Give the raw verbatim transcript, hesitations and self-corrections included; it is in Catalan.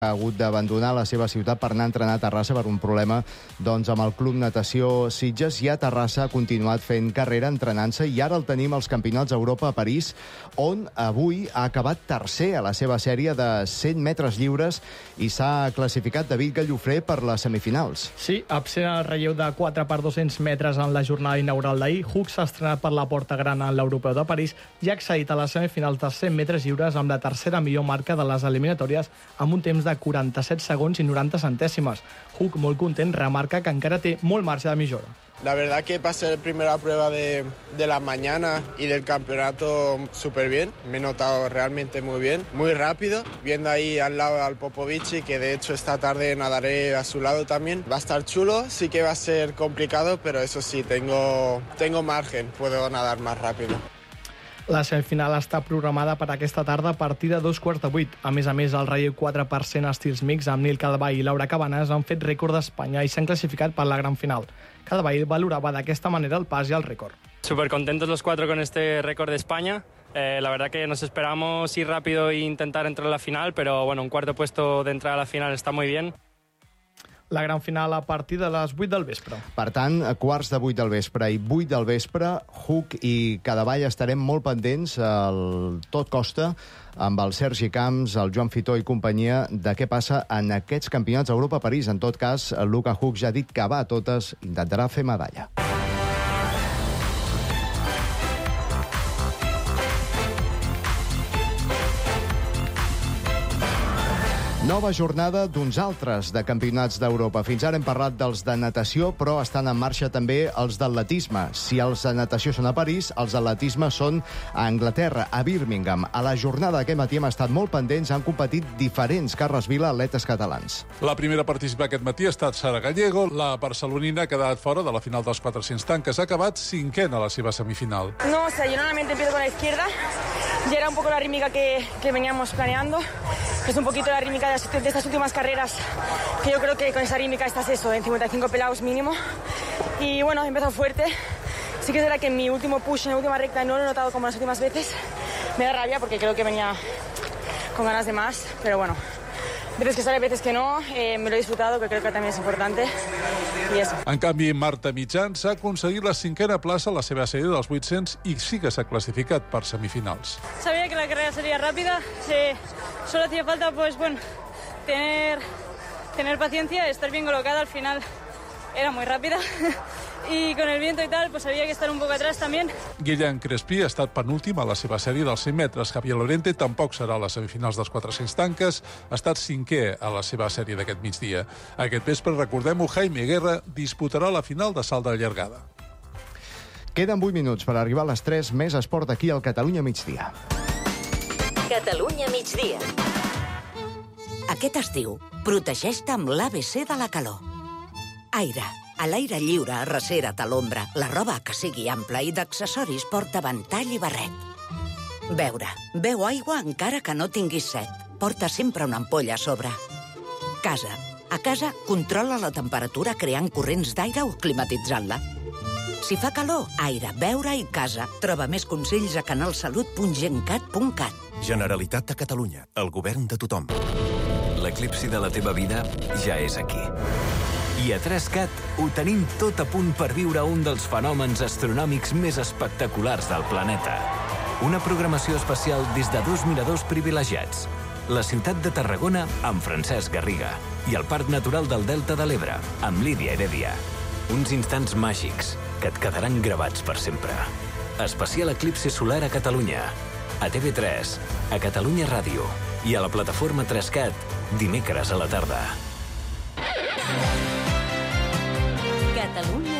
ha hagut d'abandonar la seva ciutat per anar a entrenar a Terrassa per un problema doncs, amb el Club Natació Sitges, i a Terrassa ha continuat fent carrera, entrenant-se, i ara el tenim als Campionats d'Europa a París, on avui ha acabat tercer a la seva sèrie de cent metres lliures i s'ha classificat David Gallofré per les semifinals. Sí, absent el relleu de quatre per dos-cents metres en la jornada inaugural d'ahir, Hug s'ha estrenat per la porta gran en l'Europeu de París i ha accedit a les semifinals de cent metres lliures amb la tercera millor marca de les eliminatòries, amb un temps de quaranta-set segons i noranta centèsimes. Hug, molt content, remarca que encara té molt marge de millora. La verdad que pasé la primera prueba de, de la mañana y del campeonato súper bien. Me he notado realmente muy bien, muy rápido. Viendo ahí al lado al Popovici, que de hecho esta tarde nadaré a su lado también. Va a estar chulo, sí que va a ser complicado, pero eso sí, tengo, tengo margen, puedo nadar más rápido. La semifinal està programada per aquesta tarda a partir de dos quarts de vuit. A més a més, el relleu quatre per cent estils mix amb Nil Cadevall i Laura Cabanes han fet rècord d'Espanya i s'han classificat per la gran final. Cadevall valorava d'aquesta manera el pas i el rècord. Súper contentos los cuatro con este récord de España. Eh, la verdad que nos esperamos ir rápido e intentar entrar a la final, pero bueno, un cuarto puesto de entrar a la final está muy bien. La gran final a partir de les vuit del vespre. Per tant, a quarts de vuit del vespre i vuit del vespre, Hug i Cadevall estarem molt pendents al tot costa amb el Sergi Camps, el Joan Fitó i companyia de què passa en aquests campionats d'Europa a París. En tot cas, Luka Hug ja ha dit que va a totes, intentarà fer medalla. Nova jornada d'uns altres de campionats d'Europa. Fins ara hem parlat dels de natació, però estan en marxa també els d'atletisme. Si els de natació són a París, els d'atletisme són a Anglaterra, a Birmingham. A la jornada d'aquest matí hem estat molt pendents, han competit diferents Carles Vila, atletes catalans. La primera a participar aquest matí ha estat Sara Gallego. La barcelonina ha quedat fora de la final dels quatre-cents tanques. Ha acabat cinquena a la seva semifinal. No, o sea, yo normalmente empiezo con la izquierda. Ya era un poco la rítmica que, que veníamos planeando. Es un poquito la rítmica de, de estas últimas carreras, que yo creo que con esa rítmica estás eso, en cincuenta y cinco pelados mínimo. Y bueno, he empezado fuerte. Sí que es verdad que en mi último push, en la última recta, no lo he notado como las últimas veces. Me da rabia porque creo que venía con ganas de más, pero bueno, veces que sale, veces que no, eh, me lo he disfrutado, que creo que también es importante. I eso. En canvi, Marta Mitjans s'ha aconseguit la cinquena plaça a la seva sèrie dels vuit-cents i sí que s'ha classificat per semifinals. Sabía que la carrera sería rápida, eh, solo hacía falta pues bueno tener, tener paciencia, estar bien colocada. Al final era muy rápida y con el viento y tal pues había que estar un poco atrás también. Guillem Crespí ha estat penúltim a la seva sèrie dels cent metres. Javier Lorente tampoc serà a les semifinals dels quatre-cents tanques. Ha estat cinquè a la seva sèrie d'aquest migdia. Aquest vespre, recordem-ho, Jaime Guerra disputarà la final de salt de llargada. Queden vuit minuts per arribar a les tres. Més esport aquí al Catalunya Migdia. Catalunya Migdia. Aquest estiu, protegeix-te amb l'A B C de la calor. Aire. A l'aire lliure, arrecera't a l'ombra. La roba que sigui ampla i d'accessoris porta ventall i barret. Beure. Beu aigua encara que no tinguis set. Porta sempre una ampolla a sobre. Casa. A casa, controla la temperatura creant corrents d'aire o climatitzant-la. Si fa calor, aire, beure i casa. Troba més consells a canalsalut punt gencat punt cat. Generalitat de Catalunya. El govern de tothom. L'eclipsi de la teva vida ja és aquí. I a tres cat ho tenim tot a punt per viure un dels fenòmens astronòmics més espectaculars del planeta. Una programació especial des de dos miradors privilegiats. La ciutat de Tarragona amb Francesc Garriga i el Parc Natural del Delta de l'Ebre amb Lídia Heredia. Uns instants màgics que et quedaran gravats per sempre. Especial eclipsi solar a Catalunya. A T V tres, a Catalunya Ràdio i a la plataforma tres cat dimecres a la tarda. Catalunya